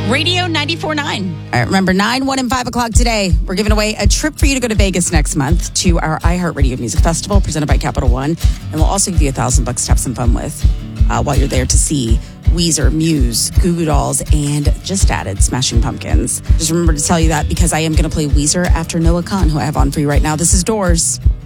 Radio 94.9. All right, remember 9, 1, and 5 o'clock today. We're giving away a trip for you to go to Vegas next month to our iHeartRadio Music Festival presented by Capital One. And we'll also give you $1,000 to have some fun with while you're there to see Weezer, Muse, Goo Goo Dolls, and just added Smashing Pumpkins. Just remember to tell you that because I am going to play Weezer after Noah Khan, who I have on for you right now. This is Doors.